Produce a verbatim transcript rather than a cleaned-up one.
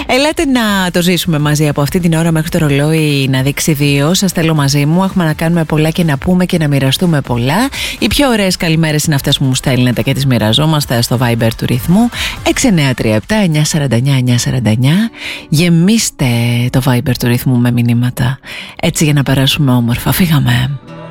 Ελάτε να το ζήσουμε μαζί από αυτή την ώρα μέχρι το ρολόι να δείξει δύο. Σας θέλω μαζί μου. Έχουμε να κάνουμε πολλά και να πούμε και να μοιραστούμε πολλά. Οι πιο ωραίες καλημέρες είναι αυτές που μου στέλνετε και τις μοιραζόμαστε στο Viber του ρυθμού έξι εννιά τρία επτά εννιά τέσσερα εννιά εννιά τέσσερα εννιά. Γεμίστε το Viber του ρυθμού με μηνύματα, έτσι για να περάσουμε όμορφα. Φύγαμε.